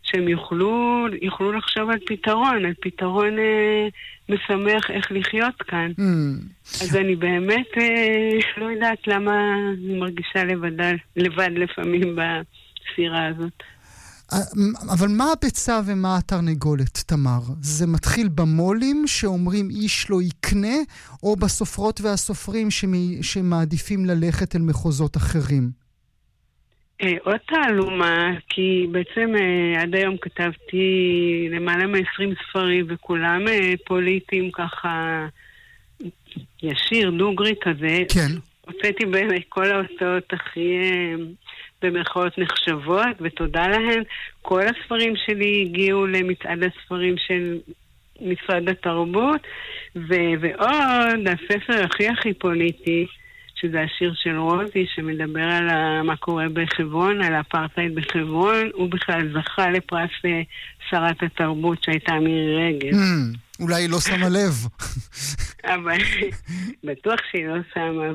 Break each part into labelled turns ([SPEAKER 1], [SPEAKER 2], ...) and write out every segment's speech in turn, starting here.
[SPEAKER 1] שהם יוכלו לחשוב על פתרון משמח איך לחיות כאן. אז אני באמת לא יודעת למה אני מרגישה לבד לפעמים בסירה הזאת.
[SPEAKER 2] אבל מה הביצה ומה התרנגולת, תמר? זה מתחיל במולים שאומרים איש לא יקנה, או בסופרות והסופרים שמעדיפים ללכת אל מחוזות אחרים?
[SPEAKER 1] עוד תעלומה, כי בעצם עד היום כתבתי למעלה מ-20 ספרים, וכולם פוליטיים ככה ישיר, דוגרי כזה. כן. הוצאתי באמת כל ההוצאות הכי במרכאות נחשבות, ותודה להן. כל הספרים שלי הגיעו למצעד הספרים של משרד התרבות, ועוד הספר הכי פוליטי, שזה השיר של רוזי, שמדבר על מה קורה בחברון, על האפרטהייד בחברון, הוא בכלל זכה לפרס שרת התרבות שהייתה מירי רגב.
[SPEAKER 2] אולי היא לא שמה לב.
[SPEAKER 1] אבל בטוח שהיא לא שמה,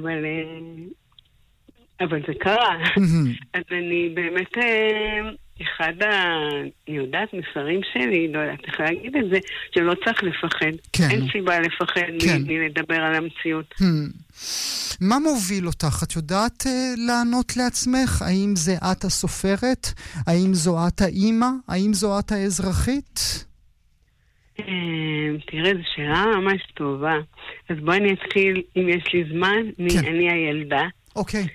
[SPEAKER 1] אבל זה קרה. אז אני באמת, אני יודעת, מסרים שלי, לא יודעת איך להגיד את זה, שלא צריך לפחד. אין סיבה לפחד מלדבר על המציאות.
[SPEAKER 2] מה מוביל אותך? את יודעת לענות לעצמך? האם זה את הסופרת? האם זו את האימא? האם זו את האזרחית?
[SPEAKER 1] תראה, זו שאלה ממש טובה. אז בואי אני אתחיל, אם יש לי זמן, אני הילדה.
[SPEAKER 2] אוקיי.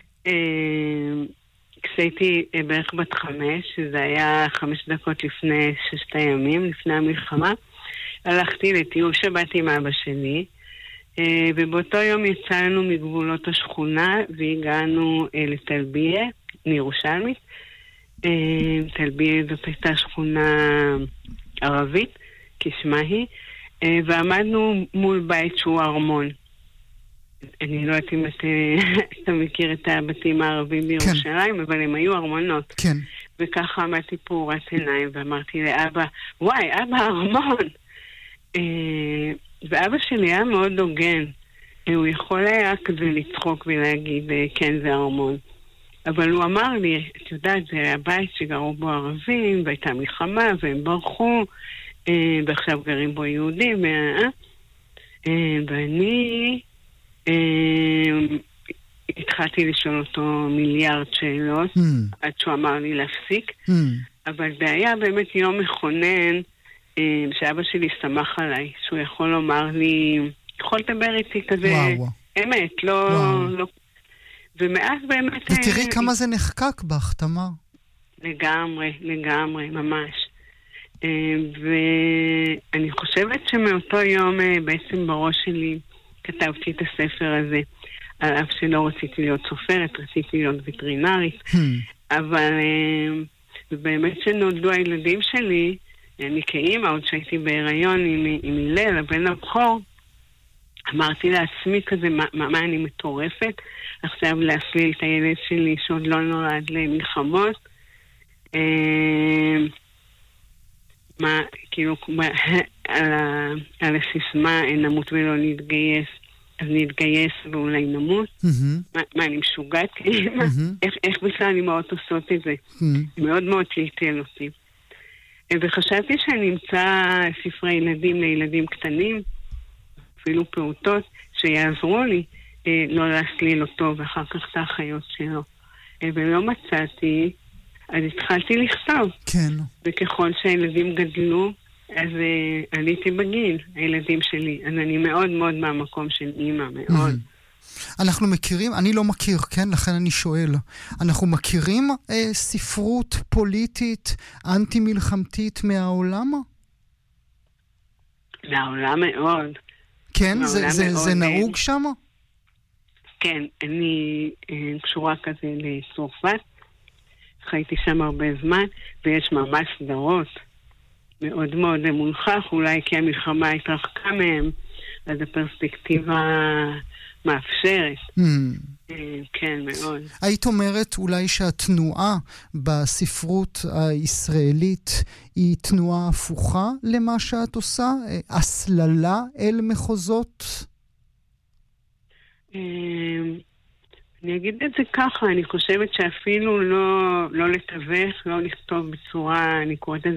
[SPEAKER 1] כשהייתי בערך בת 5, שזה היה 5 דקות לפני 6 הימים, לפני המלחמה, הלכתי לטיול שבת עם אבא שלי, ובאותו יום יצאנו מגבולות השכונה והגענו לתלביה, מירושלמית. תלביה זאת הייתה שכונה ערבית, כשמה היא, ועמדנו מול בית שהוא ארמון. אני לא יודעת אם אתה מכיר את הבתים הערבים בירושלים, אבל הם היו ארמונות.
[SPEAKER 2] כן.
[SPEAKER 1] וככה עמדתי פעורת עיניים ואמרתי לאבא, וואי, אבא, ארמון! ואבא שלי היה מאוד הוגן. הוא יכול היה כזה לצחוק ולהגיד, כן, זה ארמון. אבל הוא אמר לי, את יודעת, זה הבית שגרו בו ערבים, והייתה מלחמה, והם ברחו, ועכשיו גרים בו יהודים, ואני התחלתי לשאול אותו מיליארד שאלות, עד שהוא אמר לי להפסיק, אבל זה היה באמת יום מכונן, שאבא שלי שמח עליי, שהוא יכול לומר לי, יכול לדבר איתי כזה, אמת, לא, ומאז באמת...
[SPEAKER 2] ותראי כמה זה נחקק בך, תמר.
[SPEAKER 1] לגמרי, ממש. ואני חושבת שמאותו יום בעצם בראש שלי כתבתי את הספר הזה, על אף שלא רציתי להיות סופרת, רציתי להיות וטרינרית, אבל באמת שנולדו הילדים שלי, אני כאימא, עוד שהייתי בהיריון עם הלל, הבן הבכור, אמרתי לעצמי כזה, מה אני מטורפת, עכשיו להפליל את הילד שלי שעוד לא נולד למלחמות, כאילו, על הסיסמה, נמות ולא נתגייס, אז נתגייס ואולי נמות. מה, אני משוגעת כאימא? איך בכלל אמהות עושות את זה? מאוד מאוד טלטל אותי. וחשבתי שאני אמצא ספרי ילדים לילדים קטנים, אפילו פעוטות, שיעזרו לי לא להסליל אותו ואחר כך את האחיות שלו. ולא מצאתי, אז התחלתי לכתוב.
[SPEAKER 2] כן.
[SPEAKER 1] וככל שהילדים גדלו, אז עליתי בגיל, הילדים שלי. אז אני מאוד מאוד מהמקום של אימא, מאוד.
[SPEAKER 2] אנחנו מכירים, אני לא מכיר, כן? לכן אני שואל. אנחנו מכירים ספרות פוליטית, אנטי-מלחמתית מהעולם?
[SPEAKER 1] מהעולם מאוד.
[SPEAKER 2] כן? זה נהוג שם?
[SPEAKER 1] כן, אני קשורה כזה לצרפת. חייתי שם הרבה זמן, ויש ממש סדרות מאוד מאוד מולחך, אולי כי המלחמה התרחקה מהם, אז הפרספקטיבה מאפשרת. כן, מאוד.
[SPEAKER 2] היית אומרת אולי שהתנועה בספרות הישראלית היא תנועה הפוכה למה שאת עושה? הסללה אל מחוזות?
[SPEAKER 1] אני אגיד את זה ככה, אני חושבת שאפילו לא לתווך, לא לכתוב בצורה, אני קוראת את